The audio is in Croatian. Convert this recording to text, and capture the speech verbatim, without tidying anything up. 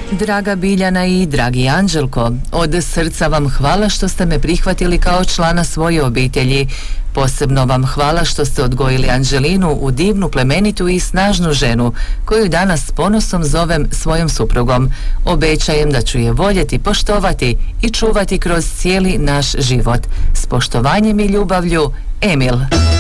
Draga Biljana i dragi Anđelko, od srca vam hvala što ste me prihvatili kao člana svoje obitelji. Posebno vam hvala što ste odgojili Anđelinu u divnu, plemenitu i snažnu ženu, koju danas s ponosom zovem svojom suprugom. Obećajem da ću je voljeti, poštovati i čuvati kroz cijeli naš život. S poštovanjem i ljubavlju, Emil.